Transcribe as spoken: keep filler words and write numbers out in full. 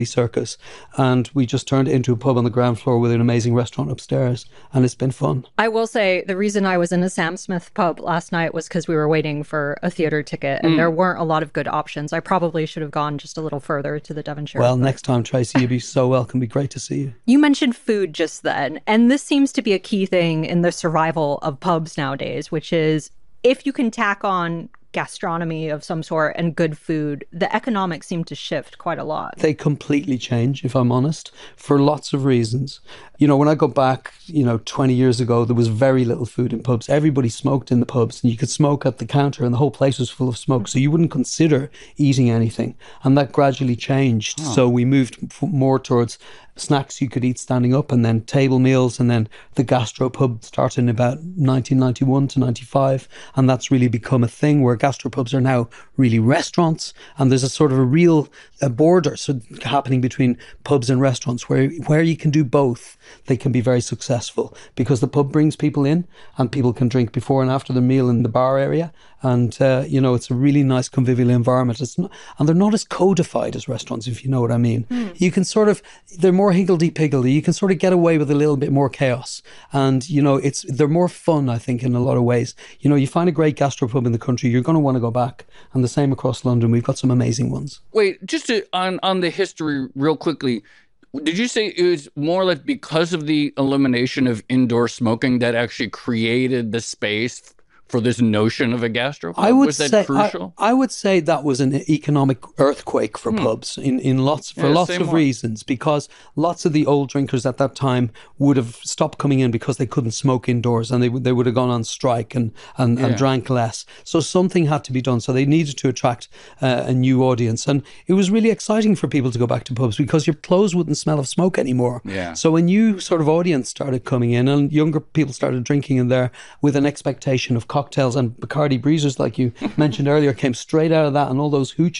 Circus, and we just turned it into a pub on the ground floor with an amazing restaurant upstairs, and it's been fun. I will say the reason I was in a Sam Smith pub last night was because we were waiting for a theater ticket, and mm. there weren't a lot of good options. I probably should have gone just a little further to the Devonshire. Well, but... next time, Tracy, you'd be so welcome. It'd be great to see you. You mentioned food just then, and this seems to be a key thing in the survival of pubs nowadays, which is if you can tack on gastronomy of some sort and good food, the economics seem to shift quite a lot. They completely change, if I'm honest, for lots of reasons. You know, when I go back, you know, twenty years ago, there was very little food in pubs. Everybody smoked in the pubs, and you could smoke at the counter, and the whole place was full of smoke. So you wouldn't consider eating anything. And that gradually changed. Oh. So we moved more towards snacks you could eat standing up, and then table meals, and then the gastropub started in about nineteen ninety-one to ninety-five, and that's really become a thing where gastropubs are now really restaurants, and there's a sort of a real a border so happening between pubs and restaurants where where you can do both. They can be very successful because the pub brings people in, and people can drink before and after the meal in the bar area, and uh, you know, it's a really nice convivial environment. It's not, and they're not as codified as restaurants, if you know what I mean. Mm. You can sort of, they're more higgledy-piggledy. You can sort of get away with a little bit more chaos, and you know, it's they're more fun, I think, in a lot of ways. You know, you find a great gastropub in the country, you're going to want to go back, and the same across London. We've got some amazing ones. Wait, just to, on on the history real quickly, did you say it was more or less because of the elimination of indoor smoking that actually created the space for this notion of a gastropub? I would was that say, crucial? I, I would say that was an economic earthquake for hmm. pubs in, in lots for yeah, lots of one. reasons, because lots of the old drinkers at that time would have stopped coming in because they couldn't smoke indoors, and they would they would have gone on strike and and, yeah. and drank less. So something had to be done. So they needed to attract uh, a new audience, and it was really exciting for people to go back to pubs because your clothes wouldn't smell of smoke anymore. Yeah. So a new sort of audience started coming in, and younger people started drinking in there with an expectation of cocktails, and Bacardi breezers, like you mentioned earlier, came straight out of that, and all those hooch